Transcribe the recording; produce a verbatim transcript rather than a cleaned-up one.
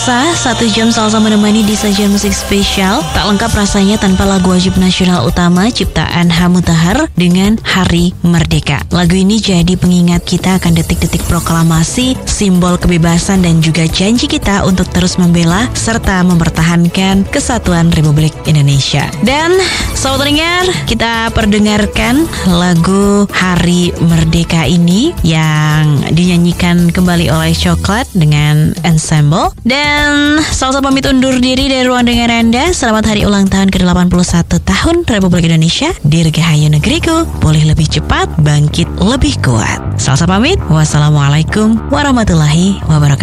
Sah, satu jam salsa menemani di sajian musik spesial. Tak lengkap rasanya tanpa lagu wajib nasional utama ciptaan H. Mutahar dengan Hari Merdeka. Lagu ini jadi pengingat kita akan detik-detik proklamasi, simbol kebebasan dan juga janji kita untuk terus membela serta mempertahankan kesatuan Republik Indonesia. Dan sahabat pendengar, kita perdengarkan lagu Hari Merdeka ini yang dinyanyikan kembali oleh Coklat dengan ensemble. Dan Dan salsa pamit undur diri dari ruang dengar Anda. Selamat hari ulang tahun ke delapan puluh satu tahun Republik Indonesia. Dirgahayu negeriku, pulih lebih cepat, bangkit lebih kuat. Salsa pamit. Wassalamualaikum warahmatullahi wabarakatuh.